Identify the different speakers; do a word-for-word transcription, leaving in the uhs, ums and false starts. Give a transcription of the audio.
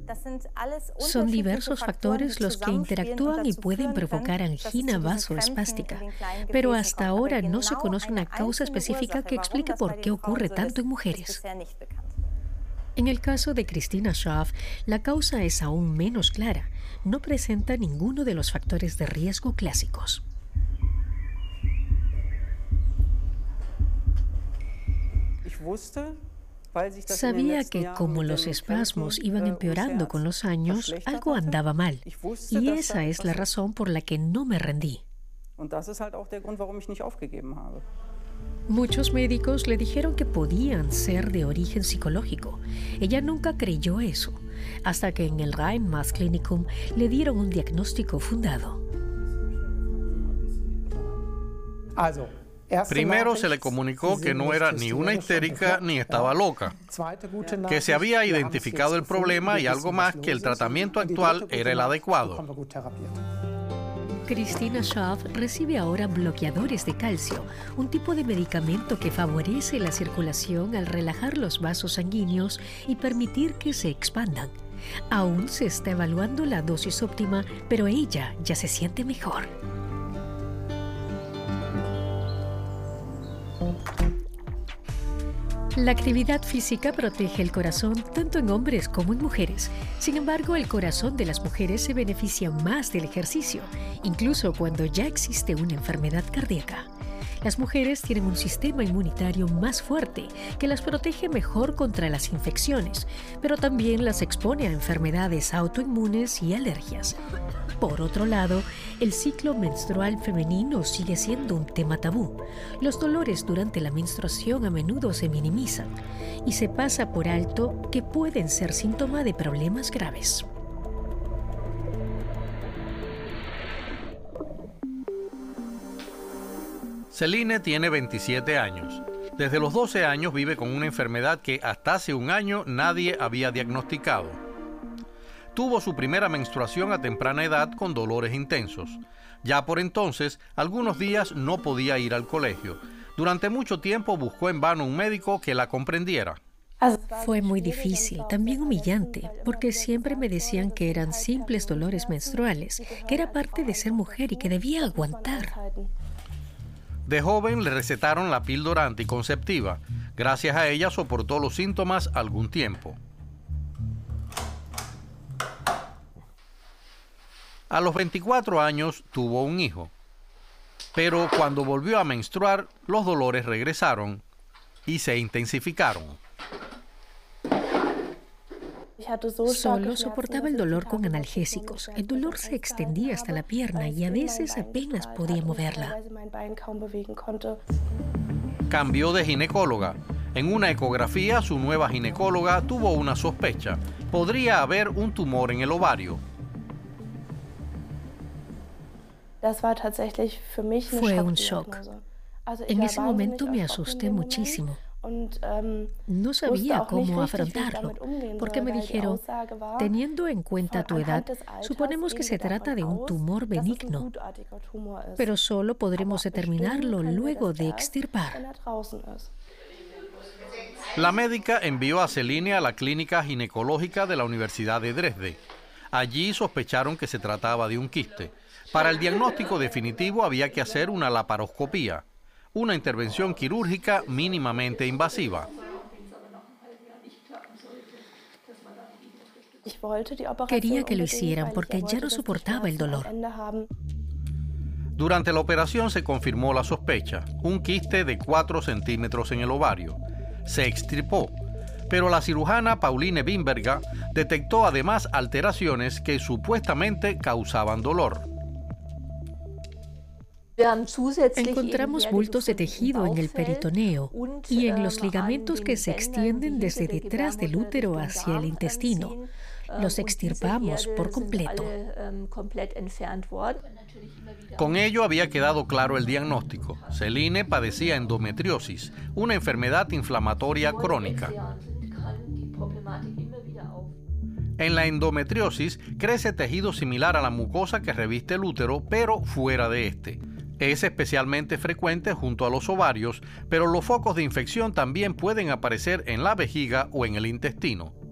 Speaker 1: Son diversos factores los que interactúan y pueden provocar angina vasoespástica, pero hasta ahora no se conoce una causa específica que explique por qué ocurre tanto en mujeres. En el caso de Christina Schaaf, la causa es aún menos clara. No presenta ninguno de los factores de riesgo clásicos. Sabía que como los espasmos iban empeorando con los años, algo andaba mal. Y esa es la razón por la que no me rendí. Muchos médicos le dijeron que podían ser de origen psicológico. Ella nunca creyó eso, hasta que en el Rhein-Maas-Klinikum le dieron un diagnóstico fundado.
Speaker 2: Primero se le comunicó que no era ni una histérica ni estaba loca, que se había identificado el problema y algo más, que el tratamiento actual era el adecuado.
Speaker 1: Christina Schaaf recibe ahora bloqueadores de calcio, un tipo de medicamento que favorece la circulación al relajar los vasos sanguíneos y permitir que se expandan. Aún se está evaluando la dosis óptima, pero ella ya se siente mejor. La actividad física protege el corazón tanto en hombres como en mujeres. Sin embargo, el corazón de las mujeres se beneficia más del ejercicio, incluso cuando ya existe una enfermedad cardíaca. Las mujeres tienen un sistema inmunitario más fuerte que las protege mejor contra las infecciones, pero también las expone a enfermedades autoinmunes y alergias. Por otro lado, el ciclo menstrual femenino sigue siendo un tema tabú. Los dolores durante la menstruación a menudo se minimizan y se pasa por alto que pueden ser síntoma de problemas graves.
Speaker 2: Celine tiene veintisiete años. Desde los doce años vive con una enfermedad que hasta hace un año nadie había diagnosticado. Tuvo su primera menstruación a temprana edad con dolores intensos. Ya por entonces, algunos días no podía ir al colegio. Durante mucho tiempo buscó en vano un médico que la comprendiera.
Speaker 1: Fue muy difícil, también humillante, porque siempre me decían que eran simples dolores menstruales, que era parte de ser mujer y que debía aguantar.
Speaker 2: De joven le recetaron la píldora anticonceptiva. Gracias a ella soportó los síntomas algún tiempo. A los veinticuatro años tuvo un hijo, pero cuando volvió a menstruar, los dolores regresaron y se intensificaron.
Speaker 1: Solo soportaba el dolor con analgésicos. El dolor se extendía hasta la pierna y a veces apenas podía moverla.
Speaker 2: Cambió de ginecóloga. En una ecografía, su nueva ginecóloga tuvo una sospecha. Podría haber un tumor en el ovario.
Speaker 1: Fue un shock. En ese momento me asusté muchísimo. No sabía cómo afrontarlo, porque me dijeron, teniendo en cuenta tu edad, suponemos que se trata de un tumor benigno, pero solo podremos determinarlo luego de extirpar.
Speaker 2: La médica envió a Celine a la clínica ginecológica de la Universidad de Dresde. Allí sospecharon que se trataba de un quiste. Para el diagnóstico definitivo había que hacer una laparoscopía, una intervención quirúrgica mínimamente invasiva.
Speaker 1: Quería que lo hicieran porque ya no soportaba el dolor.
Speaker 2: Durante la operación se confirmó la sospecha, un quiste de cuatro centímetros en el ovario. Se extirpó, pero la cirujana Pauline Wimberger detectó además alteraciones que supuestamente causaban dolor.
Speaker 1: Encontramos bultos de tejido en el peritoneo y en los ligamentos que se extienden desde detrás del útero hacia el intestino. Los extirpamos por completo.
Speaker 2: Con ello había quedado claro el diagnóstico. Celine padecía endometriosis, una enfermedad inflamatoria crónica. En la endometriosis crece tejido similar a la mucosa que reviste el útero, pero fuera de este. Es especialmente frecuente junto a los ovarios, pero los focos de infección también pueden aparecer en la vejiga o en el intestino.